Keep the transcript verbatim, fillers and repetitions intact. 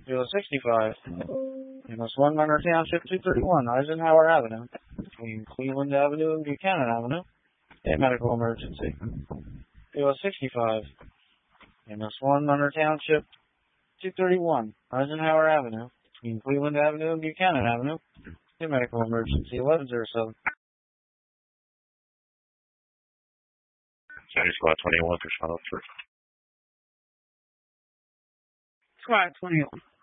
Kilo sixty-five. Units one, Monroe Township, two thirty-one, Eisenhower Avenue, between Cleveland Avenue and Buchanan Avenue. A medical emergency. Kilo sixty-five. Units one, Monroe Township, two thirty-one, Eisenhower Avenue, between Cleveland Avenue and Buchanan Avenue. A medical emergency. eleven oh seven. Chinese Squad twenty-one, Chris Follow through. Squad twenty-one.